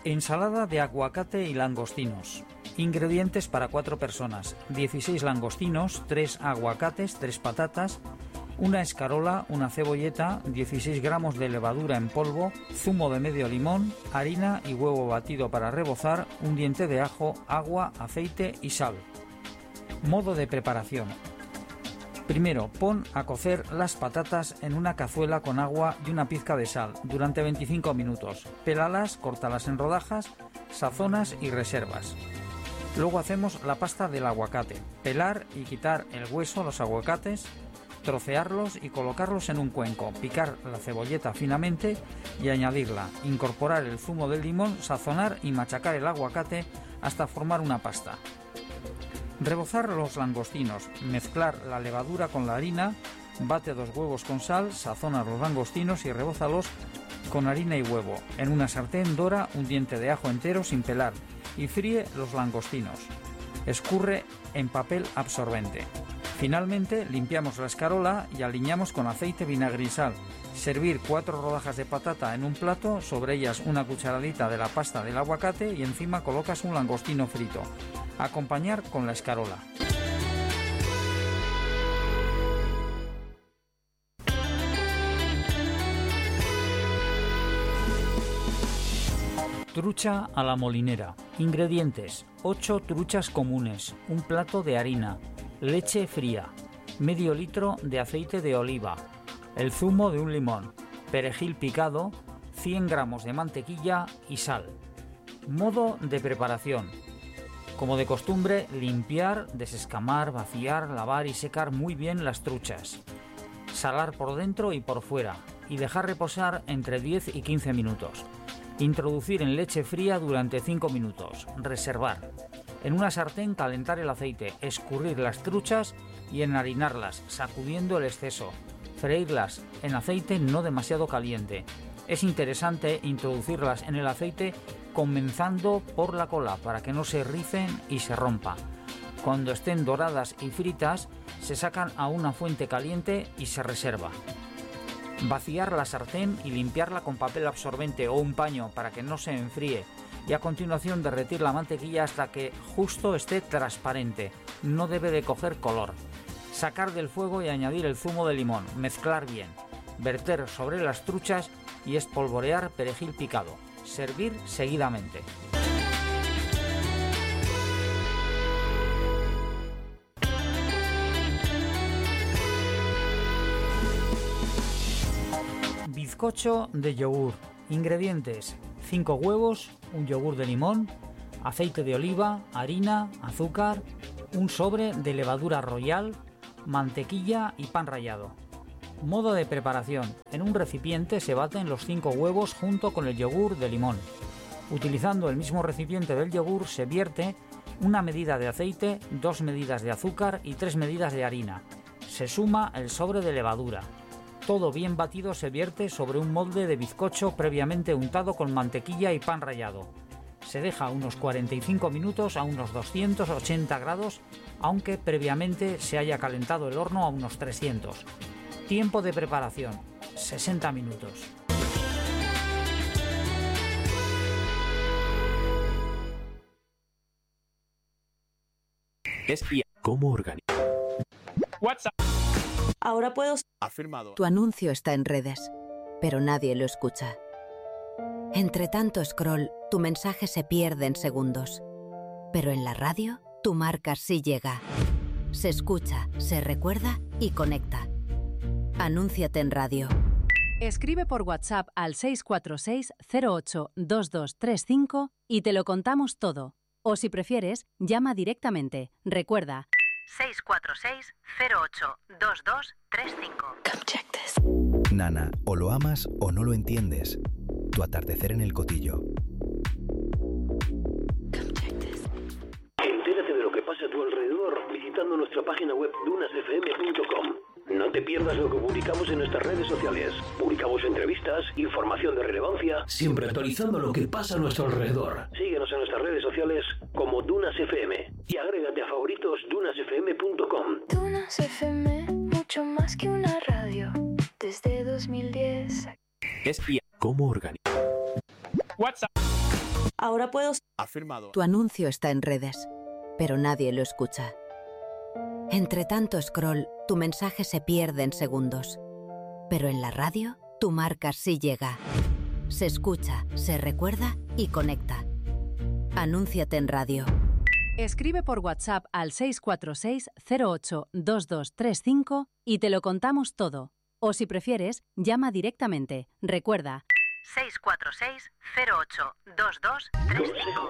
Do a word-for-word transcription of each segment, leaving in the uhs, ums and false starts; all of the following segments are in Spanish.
Ensalada de aguacate y langostinos. Ingredientes para cuatro personas: dieciséis langostinos, tres aguacates, tres patatas, una escarola, una cebolleta, dieciséis gramos de levadura en polvo, zumo de medio limón, harina y huevo batido para rebozar, un diente de ajo, agua, aceite y sal. Modo de preparación. Primero, pon a cocer las patatas en una cazuela con agua y una pizca de sal durante veinticinco minutos. Pélalas, córtalas en rodajas, sazonas y reservas. Luego hacemos la pasta del aguacate. Pelar y quitar el hueso a los aguacates, trocearlos y colocarlos en un cuenco. Picar la cebolleta finamente y añadirla. Incorporar el zumo del limón, sazonar y machacar el aguacate hasta formar una pasta. Rebozar los langostinos, mezclar la levadura con la harina, bate dos huevos con sal, sazona los langostinos y rebózalos con harina y huevo. En una sartén dora un diente de ajo entero sin pelar y fríe los langostinos. Escurre en papel absorbente. Finalmente limpiamos la escarola y aliñamos con aceite, vinagre y sal. Servir cuatro rodajas de patata en un plato, sobre ellas una cucharadita de la pasta del aguacate y encima colocas un langostino frito. Acompañar con la escarola. Trucha a la molinera. Ingredientes: ocho truchas comunes, un plato de harina, leche fría, medio litro de aceite de oliva, el zumo de un limón, perejil picado, cien gramos de mantequilla y sal. Modo de preparación. Como de costumbre, limpiar, desescamar, vaciar, lavar y secar muy bien las truchas. Salar por dentro y por fuera y dejar reposar entre diez y quince minutos. Introducir en leche fría durante cinco minutos. Reservar. En una sartén calentar el aceite, escurrir las truchas y enharinarlas, sacudiendo el exceso. Freírlas en aceite no demasiado caliente. Es interesante introducirlas en el aceite comenzando por la cola para que no se ricen y se rompa. Cuando estén doradas y fritas, se sacan a una fuente caliente y se reserva. Vaciar la sartén y limpiarla con papel absorbente o un paño para que no se enfríe, y a continuación derretir la mantequilla hasta que justo esté transparente, no debe de coger color. Sacar del fuego y añadir el zumo de limón, mezclar bien, verter sobre las truchas y espolvorear perejil picado. Servir seguidamente. Bizcocho de yogur. Ingredientes: cinco huevos, un yogur de limón, aceite de oliva, harina, azúcar, un sobre de levadura royal, mantequilla y pan rallado. Modo de preparación. En un recipiente se baten los cinco huevos junto con el yogur de limón. Utilizando el mismo recipiente del yogur se vierte una medida de aceite, dos medidas de azúcar y tres medidas de harina. Se suma el sobre de levadura. Todo bien batido se vierte sobre un molde de bizcocho previamente untado con mantequilla y pan rallado. Se deja unos cuarenta y cinco minutos a unos doscientos ochenta grados, aunque previamente se haya calentado el horno a unos trescientos. Tiempo de preparación: sesenta minutos. Espía. ¿Cómo organizar? WhatsApp. Ahora puedo... Afirmado. Tu anuncio está en redes, pero nadie lo escucha. Entre tanto scroll, tu mensaje se pierde en segundos. Pero en la radio, tu marca sí llega. Se escucha, se recuerda y conecta. Anúnciate en radio. Escribe por WhatsApp al seis cuatro seis cero ocho dos dos tres cinco y te lo contamos todo. O si prefieres, llama directamente. Recuerda, seis cuatro seis cero ocho dos dos tres cinco. Come check this. Nana, o lo amas o no lo entiendes. Tu atardecer en el Cotillo. Come check this. Entérate de lo que pasa a tu alrededor visitando nuestra página web dunas f m punto com. No te pierdas lo que publicamos en nuestras redes sociales. Publicamos entrevistas, información de relevancia, siempre actualizando lo que pasa a nuestro alrededor. Síguenos en nuestras redes sociales como Dunas F M y agrégate a favoritos dunas f m punto com. Dunas F M, mucho más que una radio. Desde dos mil diez. Espía. ¿Cómo organizar? WhatsApp. Ahora puedo... Afirmado. Tu anuncio está en redes, pero nadie lo escucha. Entre tanto scroll, tu mensaje se pierde en segundos. Pero en la radio, tu marca sí llega. Se escucha, se recuerda y conecta. Anúnciate en radio. Escribe por WhatsApp al seis cuatro seis, cero ocho, dos dos tres cinco y te lo contamos todo. O si prefieres, llama directamente. Recuerda, seis cuatro seis, cero ocho, dos dos tres cinco.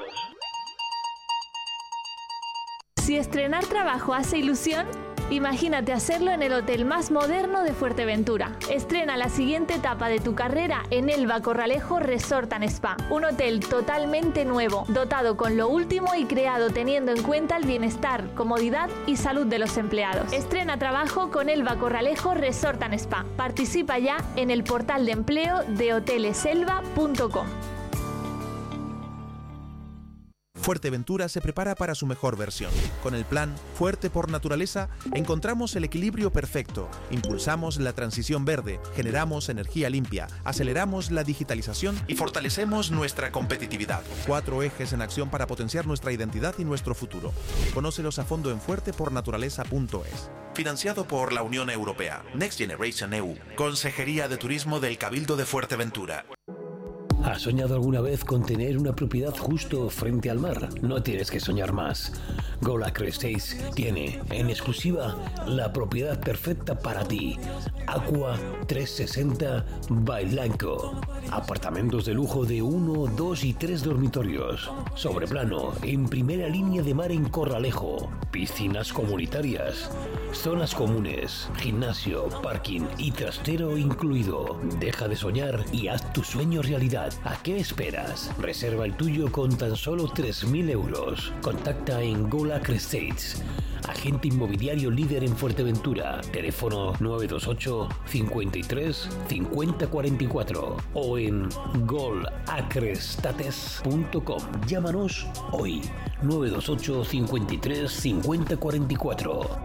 Si estrenar trabajo hace ilusión, imagínate hacerlo en el hotel más moderno de Fuerteventura. Estrena la siguiente etapa de tu carrera en Elba Corralejo Resort and Spa. Un hotel totalmente nuevo, dotado con lo último y creado teniendo en cuenta el bienestar, comodidad y salud de los empleados. Estrena trabajo con Elba Corralejo Resort and Spa. Participa ya en el portal de empleo de hoteleselva punto com. Fuerteventura se prepara para su mejor versión. Con el plan Fuerte por Naturaleza encontramos el equilibrio perfecto, impulsamos la transición verde, generamos energía limpia, aceleramos la digitalización y fortalecemos nuestra competitividad. Cuatro ejes en acción para potenciar nuestra identidad y nuestro futuro. Conócelos a fondo en fuerte por naturaleza punto es. Financiado por la Unión Europea. Next Generation E U. Consejería de Turismo del Cabildo de Fuerteventura. ¿Has soñado alguna vez con tener una propiedad justo frente al mar? No tienes que soñar más. Gold Acre Estates tiene, en exclusiva, la propiedad perfecta para ti. Aqua trescientos sesenta by Blanco. Apartamentos de lujo de uno, dos y tres dormitorios. Sobreplano, en primera línea de mar en Corralejo. Piscinas comunitarias. Zonas comunes, gimnasio, parking y trastero incluido. Deja de soñar y haz tu sueño realidad. ¿A qué esperas? Reserva el tuyo con tan solo tres mil euros. Contacta en Gold Acre Estates, agente inmobiliario líder en Fuerteventura. Teléfono nueve dos ocho, cincuenta y tres, cincuenta cuarenta y cuatro o en gold acre estates punto com. Llámanos hoy. nueve dos ocho, cincuenta y tres, cincuenta cuarenta y cuatro.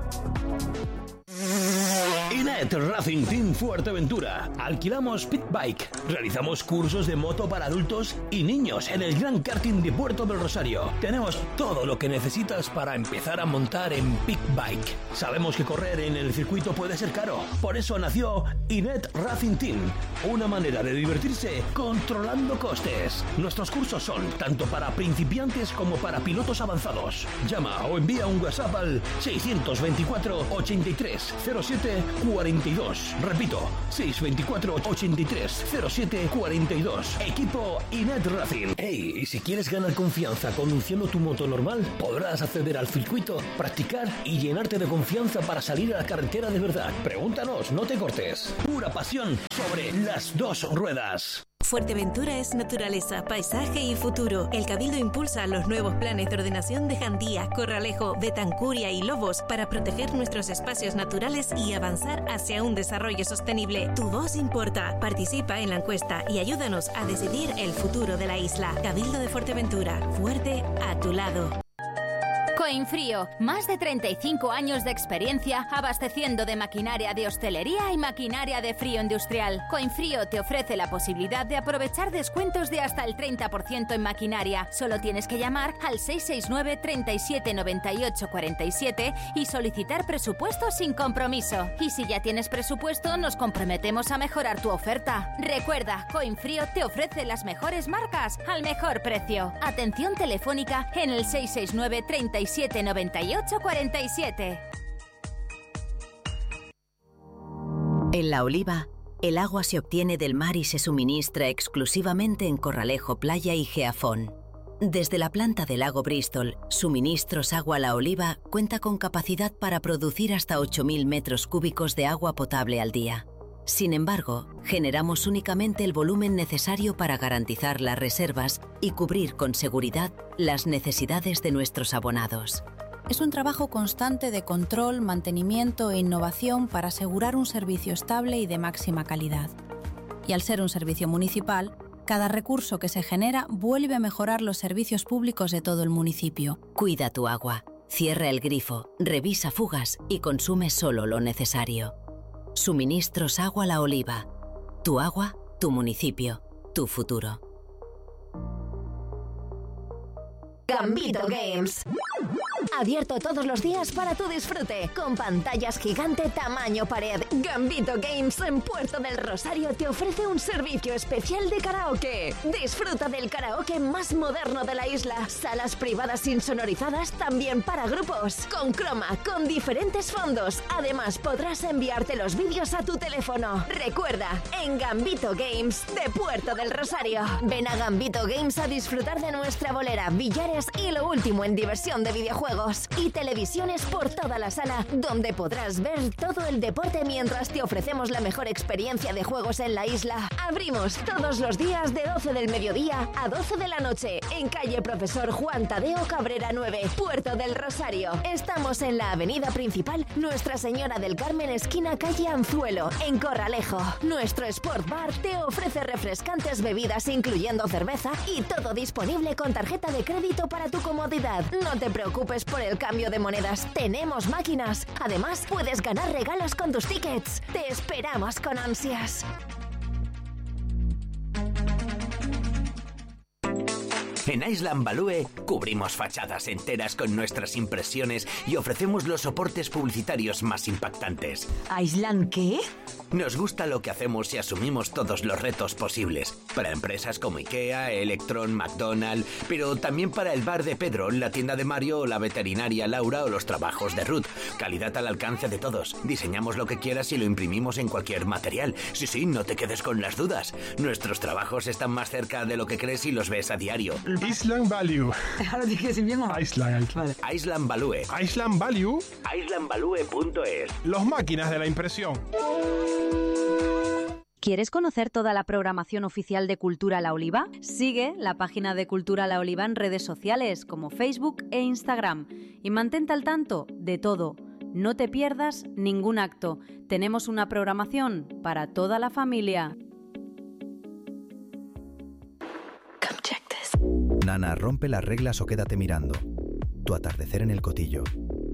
Inet Racing Team Fuerteventura. Alquilamos Pit Bike. Realizamos cursos de moto para adultos y niños en el Gran Karting de Puerto del Rosario. Tenemos todo lo que necesitas para empezar a montar en Pit Bike. Sabemos que correr en el circuito puede ser caro. Por eso nació Inet Racing Team. Una manera de divertirse controlando costes. Nuestros cursos son tanto para principiantes como para pilotos avanzados. Llama o envía un WhatsApp al seiscientos veinticuatro, ochenta y tres, cero siete cuarenta y dos. Repito, seiscientos veinticuatro, ochenta y tres, cero siete cuarenta y dos. Equipo Inet Racing. Hey, y si quieres ganar confianza conduciendo tu moto normal, podrás acceder al circuito, practicar y llenarte de confianza para salir a la carretera de verdad. Pregúntanos, no te cortes. Pura pasión sobre las dos ruedas. Fuerteventura es naturaleza, paisaje y futuro. El Cabildo impulsa los nuevos planes de ordenación de Jandía, Corralejo, Betancuria y Lobos para proteger nuestros espacios naturales y avanzar hacia un desarrollo sostenible. Tu voz importa. Participa en la encuesta y ayúdanos a decidir el futuro de la isla. Cabildo de Fuerteventura, fuerte a tu lado. Coinfrío, más de treinta y cinco años de experiencia abasteciendo de maquinaria de hostelería y maquinaria de frío industrial. Coinfrío te ofrece la posibilidad de aprovechar descuentos de hasta el treinta por ciento en maquinaria. Solo tienes que llamar al seis seis nueve, treinta y siete, noventa y ocho, cuarenta y siete y solicitar presupuesto sin compromiso. Y si ya tienes presupuesto, nos comprometemos a mejorar tu oferta. Recuerda, Coinfrío te ofrece las mejores marcas al mejor precio. Atención telefónica en el seis seis nueve, treinta y siete, noventa y ocho, cuarenta y siete. En La Oliva, el agua se obtiene del mar y se suministra exclusivamente en Corralejo Playa y Geafón. Desde la planta del lago Bristol, Suministros Agua La Oliva cuenta con capacidad para producir hasta ocho mil metros cúbicos de agua potable al día. Sin embargo, generamos únicamente el volumen necesario para garantizar las reservas y cubrir con seguridad las necesidades de nuestros abonados. Es un trabajo constante de control, mantenimiento e innovación para asegurar un servicio estable y de máxima calidad. Y al ser un servicio municipal, cada recurso que se genera vuelve a mejorar los servicios públicos de todo el municipio. Cuida tu agua, cierra el grifo, revisa fugas y consume solo lo necesario. Suministros Agua La Oliva. Tu agua, tu municipio, tu futuro. Gambito Games. Abierto todos los días para tu disfrute, con pantallas gigante tamaño pared. Gambito Games en Puerto del Rosario te ofrece un servicio especial de karaoke. Disfruta del karaoke más moderno de la isla. Salas privadas insonorizadas también para grupos. Con croma, con diferentes fondos. Además podrás enviarte los vídeos a tu teléfono. Recuerda, en Gambito Games de Puerto del Rosario. Ven a Gambito Games a disfrutar de nuestra bolera, billares y lo último en diversión de videojuegos. Y televisiones por toda la sala, donde podrás ver todo el deporte mientras te ofrecemos la mejor experiencia de juegos en la isla. Abrimos todos los días de doce del mediodía a doce de la noche en calle Profesor Juan Tadeo Cabrera nueve, Puerto del Rosario. Estamos en la avenida principal Nuestra Señora del Carmen, esquina calle Anzuelo, en Corralejo. Nuestro Sport Bar te ofrece refrescantes bebidas incluyendo cerveza y todo disponible con tarjeta de crédito para tu comodidad. No te preocupes por el cambio de monedas, tenemos máquinas. Además, puedes ganar regalos con tus tickets. Te esperamos con ansias. En Island Value cubrimos fachadas enteras con nuestras impresiones y ofrecemos los soportes publicitarios más impactantes. ¿Island qué? Nos gusta lo que hacemos y asumimos todos los retos posibles. Para empresas como IKEA, Electron, McDonald's, pero también para el bar de Pedro, la tienda de Mario o la veterinaria Laura o los trabajos de Ruth. Calidad al alcance de todos. Diseñamos lo que quieras y lo imprimimos en cualquier material. Sí, sí, no te quedes con las dudas. Nuestros trabajos están más cerca de lo que crees y los ves a diario. Island Value. Ahora dije si bien o mal. Island. Vale. Island Value. Island Value. island value punto es. Los máquinas de la impresión. ¿Quieres conocer toda la programación oficial de Cultura La Oliva? Sigue la página de Cultura La Oliva en redes sociales como Facebook e Instagram y mantente al tanto de todo. No te pierdas ningún acto. Tenemos una programación para toda la familia. Nana, rompe las reglas o quédate mirando. Tu atardecer en el cotillo.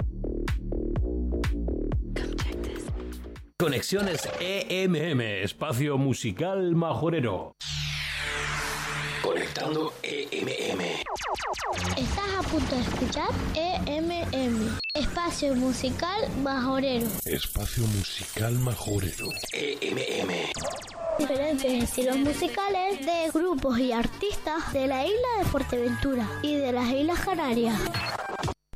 Conexiones E M M, espacio musical majorero. Conectando E M M. Estás a punto de escuchar E M M, espacio musical majorero. Espacio musical majorero. E M M. Diferentes estilos musicales de grupos y artistas de la isla de Fuerteventura y de las Islas Canarias.